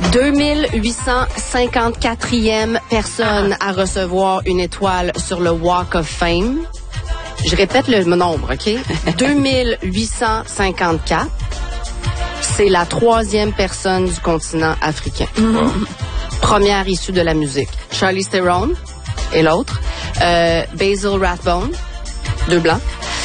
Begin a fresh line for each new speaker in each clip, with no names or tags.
2854e personne à recevoir une étoile sur le Walk of Fame. Je répète le nombre, OK? 2854. C'est la 3e personne du continent africain.
Wow.
Première issue de la musique. Charlize Theron et l'autre. Basil Rathbone, 2 blancs.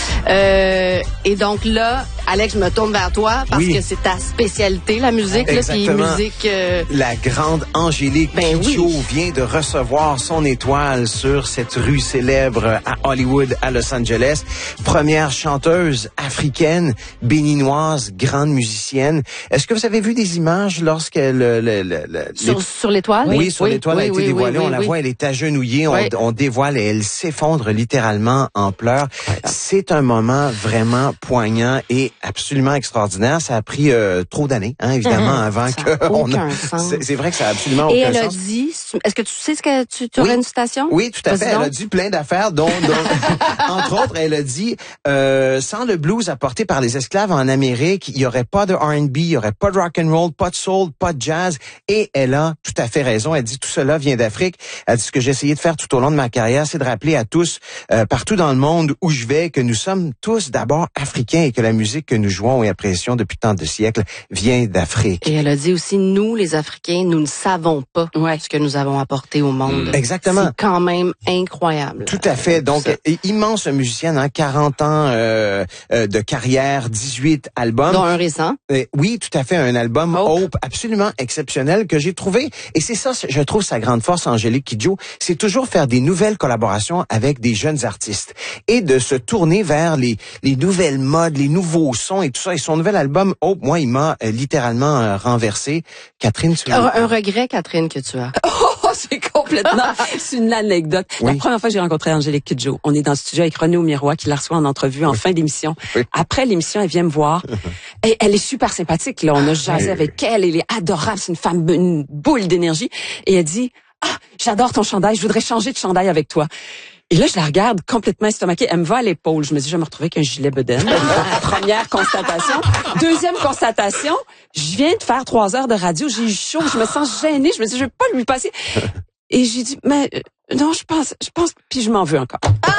Et donc là, Alex, je me tourne vers toi parce que c'est ta spécialité, la musique.
Exactement.
Là, puis musique.
La grande Angélique Kidjo vient de recevoir son étoile sur cette rue célèbre à Hollywood, à Los Angeles. Première chanteuse africaine, béninoise, grande musicienne. Est-ce que vous avez vu des images lorsqu'elle...
Sur l'étoile?
Oui, sur l'étoile a été dévoilée. On la voit, elle est agenouillée. On dévoile et elle s'effondre littéralement en pleurs. C'est un moment vraiment poignant et absolument extraordinaire. Ça a pris trop d'années, évidemment, avant que c'est vrai que ça a absolument aucun sens.
Et elle a dit, est-ce que tu sais ce que tu aurais une citation?
Oui, tout à fait. Elle a dit plein d'affaires, dont entre autres, elle a dit sans le blues apporté par les esclaves en Amérique, il y aurait pas de R&B, il y aurait pas de rock and roll, pas de soul, pas de jazz. Et elle a tout à fait raison. Elle dit tout cela vient d'Afrique. Elle dit ce que j'ai essayé de faire tout au long de ma carrière, c'est de rappeler à tous partout dans le monde où je vais que nous sommes tous d'abord africains et que la musique que nous jouons et apprécions depuis tant de siècles vient d'Afrique.
Et elle a dit aussi, nous, les Africains, nous ne savons pas ce que nous avons apporté au monde.
Exactement.
C'est quand même incroyable.
Tout à fait. Donc, immense musicienne, 40 ans de carrière, 18 albums.
Dont un récent.
Oui, tout à fait. Un album Hope absolument exceptionnel que j'ai trouvé. Et c'est ça, je trouve, sa grande force, Angélique Kidjo. C'est toujours faire des nouvelles collaborations avec des jeunes artistes. Et de se tourner vers les nouvelles modes, les nouveaux sons et tout ça. Et son nouvel album, Hope, moi, il m'a littéralement renversé. Catherine, tu
un regret, Catherine, que tu as.
Oh, c'est complètement... c'est une anecdote. La première fois que j'ai rencontré Angélique Kidjo, on est dans le studio avec René Aumirois qui la reçoit en entrevue en fin d'émission. Après l'émission, elle vient me voir. Et elle est super sympathique, là. On a jasé avec elle. Elle est adorable. C'est une femme, une boule d'énergie. Et elle dit, j'adore ton chandail. Je voudrais changer de chandail avec toi. Et là, je la regarde complètement estomaquée. Elle me va à l'épaule. Je me dis, je vais me retrouver avec un gilet bedaine. Première constatation. Deuxième constatation, je viens de faire 3 heures de radio. J'ai eu chaud. Je me sens gênée. Je me dis, je vais pas lui passer. Et j'ai dit, mais non, je pense, puis je m'en veux encore.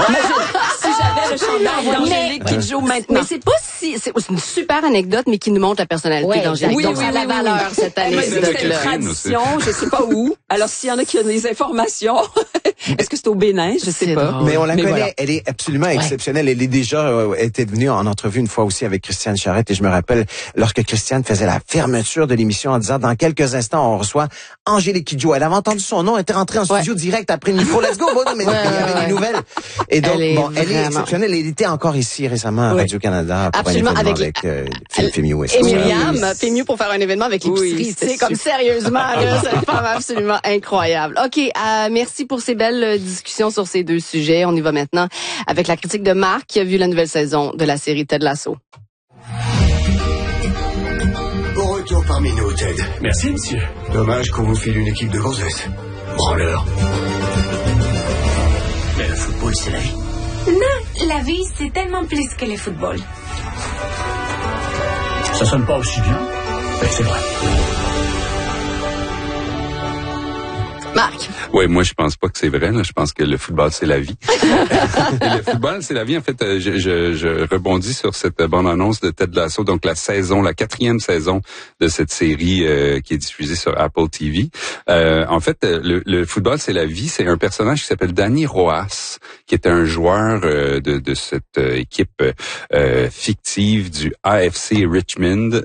Si j'avais le chandail d'Angélique Kidjo maintenant.
Mais c'est pas si, c'est une super anecdote, mais qui nous montre la personnalité d'Angélique. Donc, ça a la valeur, cette anecdote-là.
C'est une tradition, je sais pas où. Alors, s'il y en a qui ont des informations, est-ce que c'est au Bénin? Je sais pas.
Mais on la connaît. Voilà. Elle est absolument exceptionnelle. Elle est déjà, était venue en entrevue une fois aussi avec Christiane Charette. Et je me rappelle, lorsque Christiane faisait la fermeture de l'émission en disant, dans quelques instants, on reçoit Angélique Kidjo. Elle avait entendu son nom, elle était rentrée en studio direct après le micro. Let's go, mais il y avait des nouvelles. Et donc, elle est exceptionnelle. Elle était encore ici récemment à Radio-Canada pour
absolument,
un événement avec Fémiu West.
Et Myriam, Fémiu pour faire un événement avec l'épicerie. Tu sais, comme sérieusement, là, cette femme absolument incroyable. OK, merci pour ces belles discussions sur ces 2 sujets. On y va maintenant avec la critique de Marc qui a vu la nouvelle saison de la série Ted Lasso.
Au retour parmi nous, Ted.
Merci, monsieur.
Dommage qu'on vous file une équipe de gonzesses. Branleur.
Mais le football, c'est la vie.
Non, la vie, c'est tellement plus que le football.
Ça sonne pas aussi bien, mais c'est vrai.
Marc.
Oui, moi, je pense pas que c'est vrai. Là. Je pense que le football, c'est la vie. Le football, c'est la vie. En fait, je rebondis sur cette bande-annonce de Ted Lasso, donc la 4e saison de cette série qui est diffusée sur Apple TV. En fait, le football, c'est la vie. C'est un personnage qui s'appelle Danny Roas, qui est un joueur de cette équipe fictive du AFC Richmond.